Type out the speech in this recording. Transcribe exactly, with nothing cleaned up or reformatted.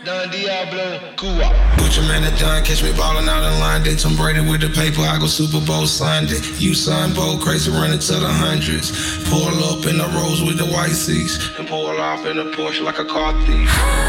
Don Diablo, Cuba. Butcher man at done, catch me ballin' out in line. They Tom Brady with the paper, I go Super Bowl Sunday. You son bold, crazy running to the hundreds. Pull up in the Rolls with the white seats, and pull off in a Porsche like a car thief.